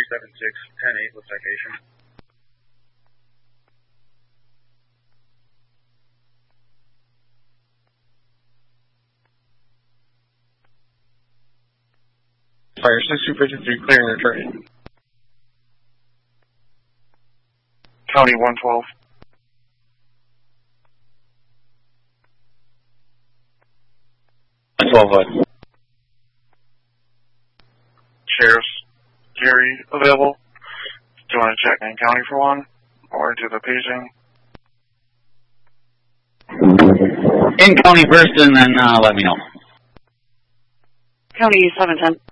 376-10-8 with citation. Fire 6253, clear and returning. County 112. What? Sheriff's Gary available. Do you want to check in county for one? Or do the paging? In county first and then let me know. County 710.